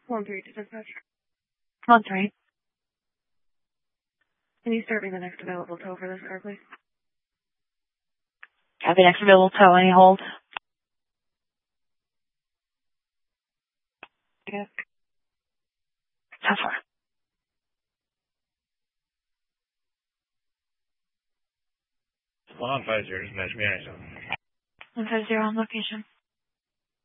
1-3 to dispatch. 1-3. Can you start me the next available tow for this car, please? Copy, next available tow. Any hold? Yes. 10-4. 150, dispatch me. 150 on location.